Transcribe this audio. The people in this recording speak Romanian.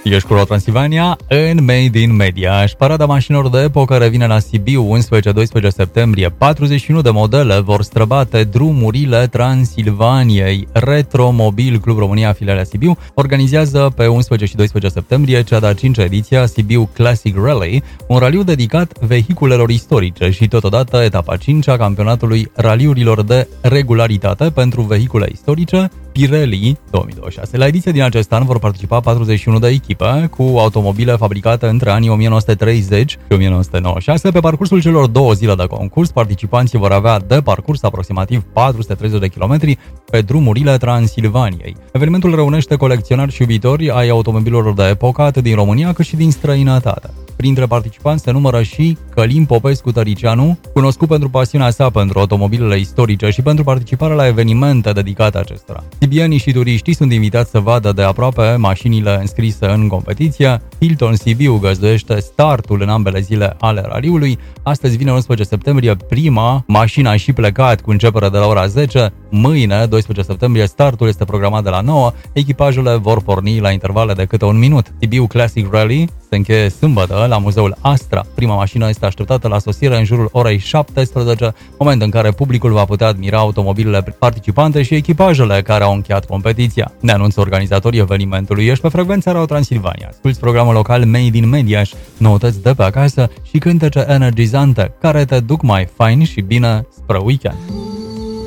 Ești cu Transilvania în Made in Mediaș. Parada mașinilor de epocă revine la Sibiu 11-12 septembrie. 41 de modele vor străbate drumurile Transilvaniei. Retromobil Club România, filiala Sibiu, organizează pe 11 și 12 septembrie cea de-a 5-a ediție a Sibiu Classic Rally, un raliu dedicat vehiculelor istorice și totodată etapa 5 a campionatului raliurilor de regularitate pentru vehicule istorice Pirelli 2026. La ediția din acest an vor participa 41 de echipe cu automobile fabricate între anii 1930 și 1996. Pe parcursul celor 2 zile de concurs, participanții vor avea de parcurs aproximativ 430 de kilometri pe drumurile Transilvaniei. Evenimentul reunește colecționari și iubitori ai automobilelor de epocă atât din România cât și din străinătate. Printre participanți se numără și Călim Popescu Tăricianu, cunoscut pentru pasiunea sa pentru automobilele istorice și pentru participarea la evenimente dedicate acestora. Sibienii și turiștii sunt invitați să vadă de aproape mașinile înscrise în competiție. Hilton Sibiu găzduiește startul în ambele zile ale raliului. Astăzi, vineri 11 septembrie, prima mașină și plecat cu începere de la ora 10. Mâine, 12 septembrie, startul este programat de la 9. Echipajele vor porni la intervale de câte un minut. Sibiu Classic Rally se încheie sâmbătă la Muzeul Astra. Prima mașină este așteptată la sosire în jurul orei 17, moment în care publicul va putea admira automobilele participante și echipajele care au încheiat competiția. Ne anunță organizatorii evenimentului. Ești pe frecvența Radio Transilvania. Asculți programul local Made in Mediaș, noutăți de pe acasă și cântece energizante care te duc mai fain și bine spre weekend.